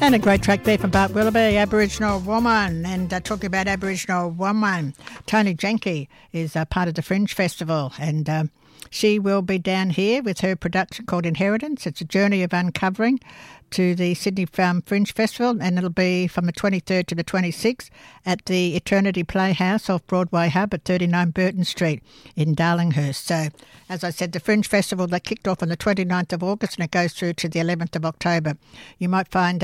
And a great track there from Bart Willoughby, Aboriginal Woman. And talking about Aboriginal Woman, Tony Jenke is part of the Fringe Festival, and she will be down here with her production called Inheritance. It's a journey of uncovering to the Sydney Fringe Festival, and it'll be from the 23rd to the 26th at the Eternity Playhouse off Broadway Hub at 39 Burton Street in Darlinghurst. So, as I said, the Fringe Festival, that kicked off on the 29th of August and it goes through to the 11th of October. You might find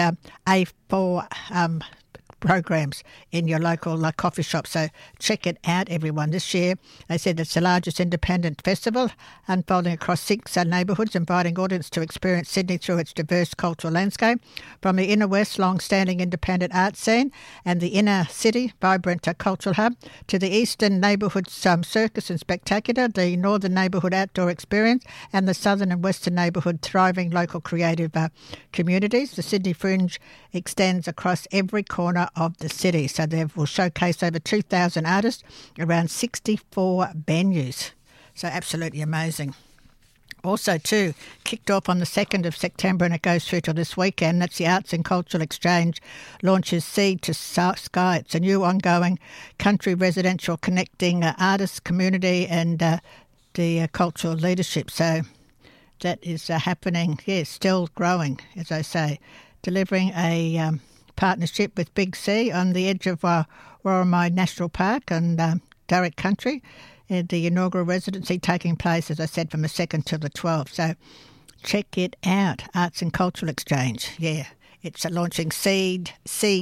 A4 programs in your local coffee shop. So check it out, everyone. This year, they said it's the largest independent festival unfolding across 6 neighbourhoods, inviting audience to experience Sydney through its diverse cultural landscape, from the inner west long-standing independent art scene and the inner city vibrant cultural hub, to the eastern neighbourhood's circus and spectacular, the northern neighbourhood outdoor experience, and the southern and western neighbourhood thriving local creative communities. The Sydney Fringe extends across every corner of the city, so they will showcase over 2,000 artists around 64 venues. So absolutely amazing. Also, too, kicked off on the 2nd of September and it goes through till this weekend. That's the Arts and Cultural Exchange launches Seed to Sky. It's a new ongoing country residential connecting artists, community and the cultural leadership. So that is happening, still growing, as I say, delivering a partnership with Big C on the edge of Worimi National Park and Darrick Country. The inaugural residency taking place, as I said, from the 2nd till the 12th. So check it out, Arts and Cultural Exchange. Yeah, it's launching Seed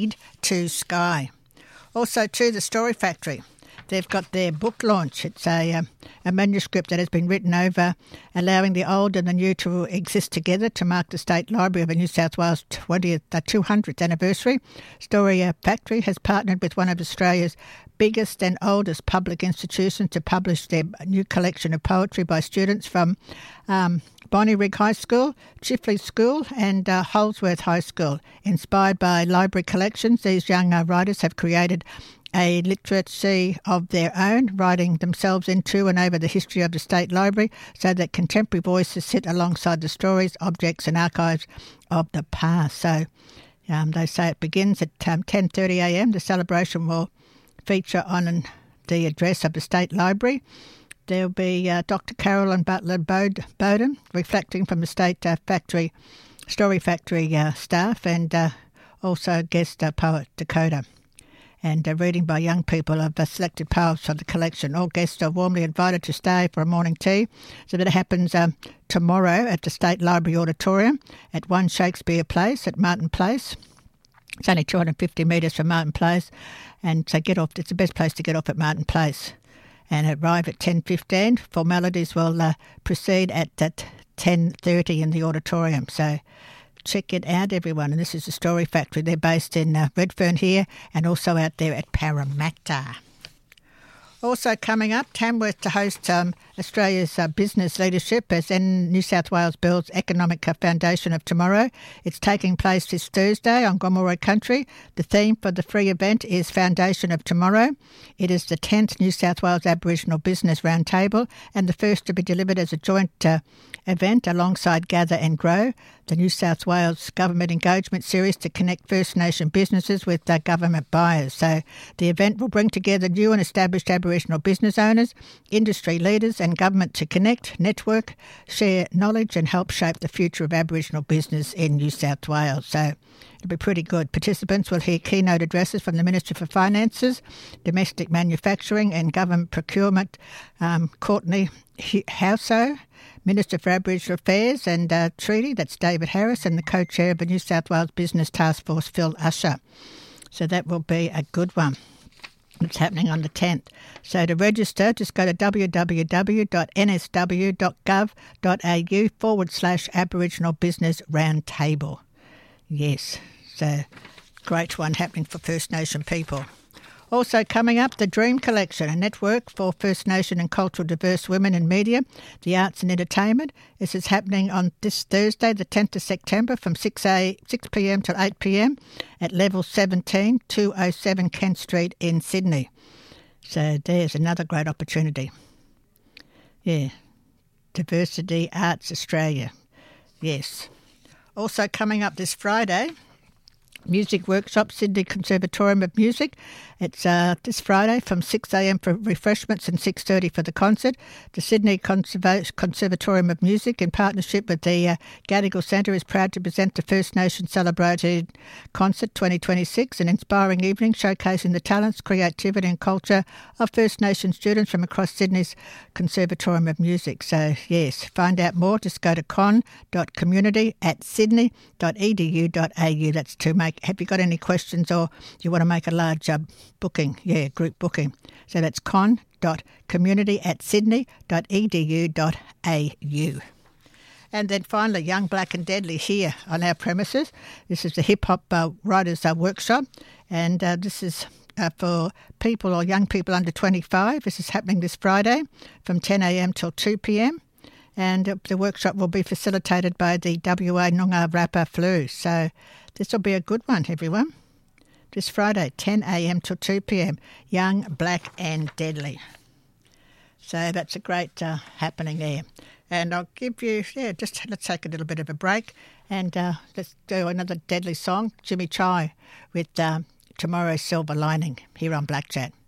to Sky. Also, too, the Story Factory. They've got their book launch. It's a manuscript that has been written over, allowing the old and the new to exist together to mark the State Library of New South Wales 200th anniversary. Story Factory has partnered with one of Australia's biggest and oldest public institutions to publish their new collection of poetry by students from Bonnyrigg High School, Chifley School and Holsworth High School. Inspired by library collections, these young writers have created a literacy of their own, writing themselves into and over the history of the State Library so that contemporary voices sit alongside the stories, objects and archives of the past. So they say it begins at 10:30am. The celebration will feature on the address of the State Library. There'll be Dr. Carolyn Butler Bowden, reflecting from the State Story Factory staff, and also guest poet Dakota. And reading by young people of selected poems from the collection. All guests are warmly invited to stay for a morning tea. So that happens tomorrow at the State Library Auditorium at 1 Shakespeare Place at Martin Place. It's only 250 metres from Martin Place, and so it's the best place to get off at Martin Place. And arrive at 10:15. Formalities will proceed at 10:30 in the auditorium. So check it out, everyone. And this is the Story Factory. They're based in Redfern here and also out there at Parramatta. Also coming up, Tamworth to host Australia's business leadership as New South Wales builds economic foundation of tomorrow. It's taking place this Thursday on Gomeroi Country. The theme for the free event is Foundation of Tomorrow. It is the 10th New South Wales Aboriginal Business Roundtable and the first to be delivered as a joint event alongside Gather and Grow, the New South Wales Government Engagement Series to connect First Nation businesses with government buyers. So the event will bring together new and established Aboriginal business owners, industry leaders and government to connect, network, share knowledge and help shape the future of Aboriginal business in New South Wales. So it'll be pretty good. Participants will hear keynote addresses from the Minister for Finances, Domestic Manufacturing and Government Procurement, Courtney Houseau, Minister for Aboriginal Affairs and Treaty, that's David Harris, and the co-chair of the New South Wales Business Task Force, Phil Usher. So that will be a good one. It's happening on the 10th. So to register, just go to www.nsw.gov.au/Aboriginal Business Roundtable. Yes, so great one happening for First Nation people. Also coming up, the Dream Collection, a network for First Nation and cultural diverse women in media, the arts and entertainment. This is happening on this Thursday, the 10th of September from 6pm till 8pm at level 17, 207 Kent Street in Sydney. So there's another great opportunity. Yeah, Diversity Arts Australia. Yes. Also coming up this Friday, music workshop, Sydney Conservatorium of Music. It's this Friday from 6 a.m. for refreshments and 6:30 for the concert. The Sydney Conservatorium of Music, in partnership with the Gadigal Centre, is proud to present the First Nation Celebrated Concert 2026, an inspiring evening showcasing the talents, creativity and culture of First Nation students from across Sydney's Conservatorium of Music. So, yes, find out more. Just go to con.community@sydney.edu.au. That's to make. Have you got any questions or you want to make a large booking? Yeah, group booking. So that's con.community@sydney.edu.au. And then finally, Young, Black and Deadly here on our premises. This is the Hip Hop Writers Workshop, and this is for people or young people under 25. This is happening this Friday from 10 a.m. till 2 p.m. And the workshop will be facilitated by the WA Noongar rapper Flu. So this will be a good one, everyone. This Friday, 10 a.m. till 2 p.m. Young, Black and Deadly. So that's a great happening there. And I'll give you, let's take a little bit of a break and let's do another Deadly song, Jimmy Chai with Tomorrow's Silver Lining here on Black Chat.